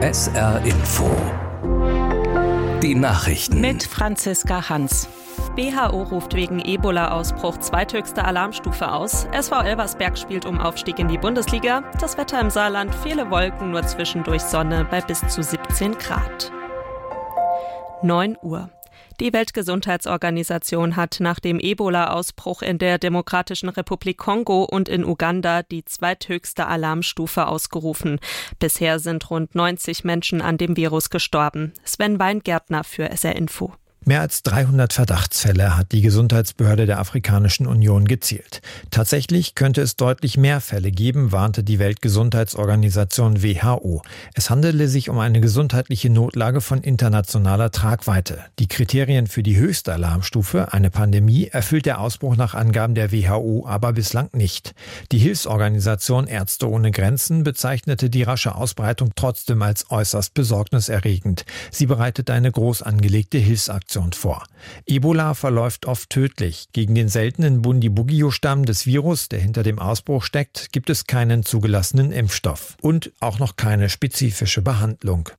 SR Info. Die Nachrichten. Mit Franziska Hans. WHO ruft wegen Ebola-Ausbruch zweithöchste Alarmstufe aus. SV Elversberg spielt um Aufstieg in die Bundesliga. Das Wetter im Saarland, viele Wolken, nur zwischendurch Sonne bei bis zu 17 Grad. 9 Uhr. Die Weltgesundheitsorganisation hat nach dem Ebola-Ausbruch in der Demokratischen Republik Kongo und in Uganda die zweithöchste Alarmstufe ausgerufen. Bisher sind rund 90 Menschen an dem Virus gestorben. Sven Weingärtner für SR Info. Mehr als 300 Verdachtsfälle hat die Gesundheitsbehörde der Afrikanischen Union gezählt. Tatsächlich könnte es deutlich mehr Fälle geben, warnte die Weltgesundheitsorganisation WHO. Es handele sich um eine gesundheitliche Notlage von internationaler Tragweite. Die Kriterien für die höchste Alarmstufe, eine Pandemie, erfüllt der Ausbruch nach Angaben der WHO aber bislang nicht. Die Hilfsorganisation Ärzte ohne Grenzen bezeichnete die rasche Ausbreitung trotzdem als äußerst besorgniserregend. Sie bereitet eine groß angelegte Hilfsaktion vor. Ebola verläuft oft tödlich. Gegen den seltenen Bundibugyo-Stamm des Virus, der hinter dem Ausbruch steckt, gibt es keinen zugelassenen Impfstoff und auch noch keine spezifische Behandlung.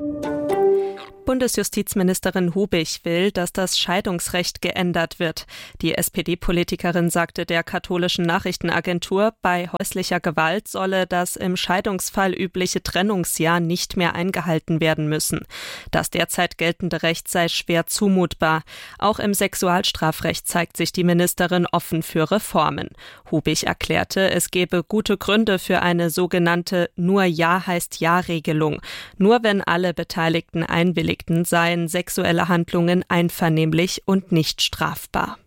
Bundesjustizministerin Hubich will, dass das Scheidungsrecht geändert wird. Die SPD-Politikerin sagte der katholischen Nachrichtenagentur, bei häuslicher Gewalt solle das im Scheidungsfall übliche Trennungsjahr nicht mehr eingehalten werden müssen. Das derzeit geltende Recht sei schwer zumutbar. Auch im Sexualstrafrecht zeigt sich die Ministerin offen für Reformen. Hubich erklärte, es gebe gute Gründe für eine sogenannte Nur Ja heißt Ja-Regelung. Nur wenn alle Beteiligten einwilligen, seien sexuelle Handlungen einvernehmlich und nicht strafbar.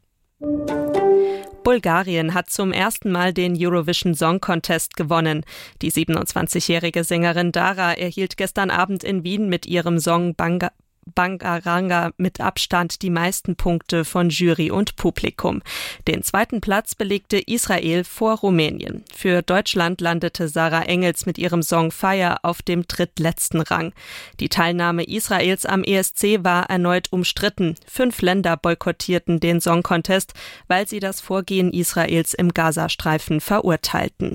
Bulgarien hat zum ersten Mal den Eurovision Song Contest gewonnen. Die 27-jährige Sängerin Dara erhielt gestern Abend in Wien mit ihrem Song Bangaranga mit Abstand die meisten Punkte von Jury und Publikum. Den zweiten Platz belegte Israel vor Rumänien. Für Deutschland landete Sarah Engels mit ihrem Song Fire auf dem drittletzten Rang. Die Teilnahme Israels am ESC war erneut umstritten. 5 Länder boykottierten den Song Contest, weil sie das Vorgehen Israels im Gazastreifen verurteilten.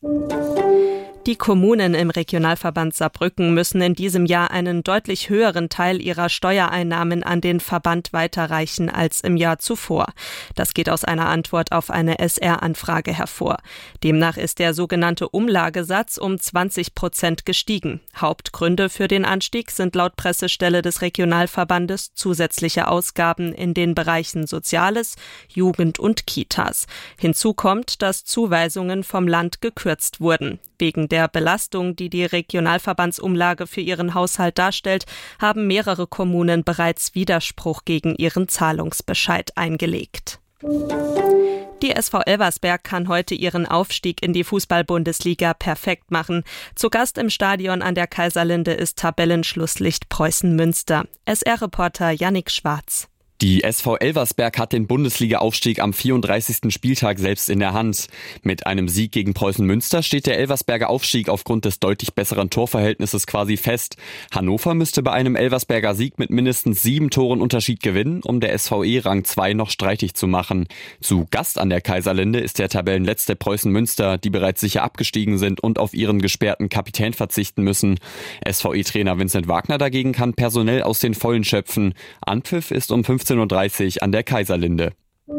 Die Kommunen im Regionalverband Saarbrücken müssen in diesem Jahr einen deutlich höheren Teil ihrer Steuereinnahmen an den Verband weiterreichen als im Jahr zuvor. Das geht aus einer Antwort auf eine SR-Anfrage hervor. Demnach ist der sogenannte Umlagesatz um 20% gestiegen. Hauptgründe für den Anstieg sind laut Pressestelle des Regionalverbandes zusätzliche Ausgaben in den Bereichen Soziales, Jugend und Kitas. Hinzu kommt, dass Zuweisungen vom Land gekürzt wurden. Wegen der Belastung, die die Regionalverbandsumlage für ihren Haushalt darstellt, haben mehrere Kommunen bereits Widerspruch gegen ihren Zahlungsbescheid eingelegt. Die SV Elversberg kann heute ihren Aufstieg in die Fußball-Bundesliga perfekt machen. Zu Gast im Stadion an der Kaiserlinde ist Tabellenschlusslicht Preußen Münster. SR-Reporter Yannick Schwarz. Die SV Elversberg hat den Bundesliga-Aufstieg am 34. Spieltag selbst in der Hand. Mit einem Sieg gegen Preußen Münster steht der Elversberger Aufstieg aufgrund des deutlich besseren Torverhältnisses quasi fest. Hannover müsste bei einem Elversberger Sieg mit mindestens 7 Toren Unterschied gewinnen, um der SVE Rang 2 noch streitig zu machen. Zu Gast an der Kaiserlinde ist der Tabellenletzte Preußen Münster, die bereits sicher abgestiegen sind und auf ihren gesperrten Kapitän verzichten müssen. SVE-Trainer Vincent Wagner dagegen kann personell aus den Vollen schöpfen. Anpfiff ist um 15:30 Uhr an der Kaiserlinde.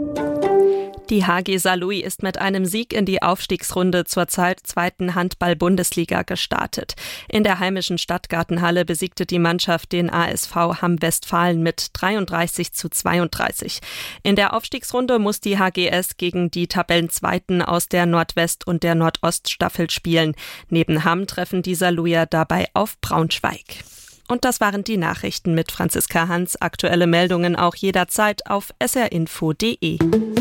Die HG Saarlouis ist mit einem Sieg in die Aufstiegsrunde zur zweiten Handball-Bundesliga gestartet. In der heimischen Stadtgartenhalle besiegte die Mannschaft den ASV Hamm-Westfalen mit 33:32. In der Aufstiegsrunde muss die HGS gegen die Tabellenzweiten aus der Nordwest- und der Nordoststaffel spielen. Neben Hamm treffen die Saarlouier dabei auf Braunschweig. Und das waren die Nachrichten mit Franziska Hans. Aktuelle Meldungen auch jederzeit auf srinfo.de.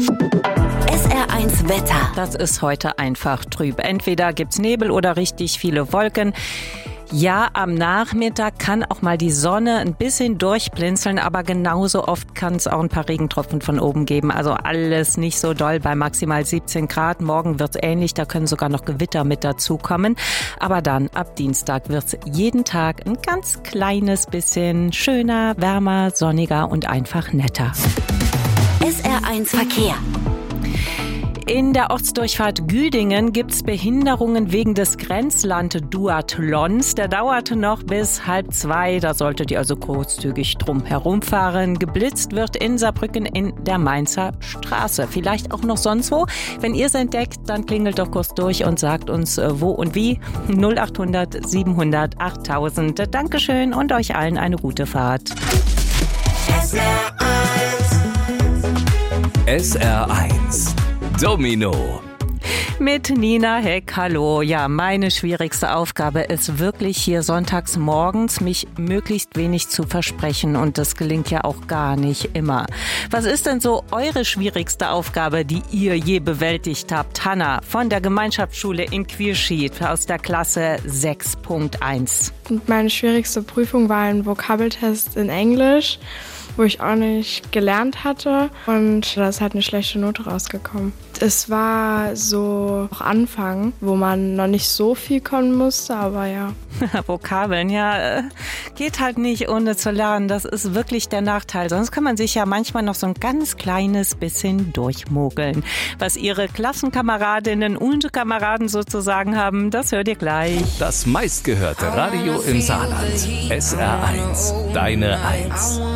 SR1 Wetter. Das ist heute einfach trüb. Entweder gibt's Nebel oder richtig viele Wolken. Ja, am Nachmittag kann auch mal die Sonne ein bisschen durchblinzeln, aber genauso oft kann es auch ein paar Regentropfen von oben geben. Also alles nicht so doll bei maximal 17 Grad. Morgen wird's ähnlich, da können sogar noch Gewitter mit dazukommen. Aber dann ab Dienstag wird's jeden Tag ein ganz kleines bisschen schöner, wärmer, sonniger und einfach netter. SR1 Verkehr. In der Ortsdurchfahrt Güdingen gibt's Behinderungen wegen des Grenzland-Duathlons. Der dauerte noch bis 1:30. Da solltet ihr also großzügig drum herumfahren. Geblitzt wird in Saarbrücken in der Mainzer Straße. Vielleicht auch noch sonst wo. Wenn ihr es entdeckt, dann klingelt doch kurz durch und sagt uns wo und wie. 0800 700 8000. Dankeschön und euch allen eine gute Fahrt. SR1 Domino mit Nina Heck, hallo. Ja, meine schwierigste Aufgabe ist wirklich hier sonntags morgens, mich möglichst wenig zu versprechen und das gelingt ja auch gar nicht immer. Was ist denn so eure schwierigste Aufgabe, die ihr je bewältigt habt? Hanna von der Gemeinschaftsschule in Quierschied aus der Klasse 6.1. Meine schwierigste Prüfung war ein Vokabeltest in Englisch, wo ich auch nicht gelernt hatte und da ist halt eine schlechte Note rausgekommen. Es war so auch Anfang, wo man noch nicht so viel können musste, aber ja. Vokabeln, ja, geht halt nicht ohne zu lernen. Das ist wirklich der Nachteil. Sonst kann man sich ja manchmal noch so ein ganz kleines bisschen durchmogeln. Was ihre Klassenkameradinnen und Kameraden sozusagen haben, das hört ihr gleich. Das meistgehörte Radio im Saarland. SR1, deine 1.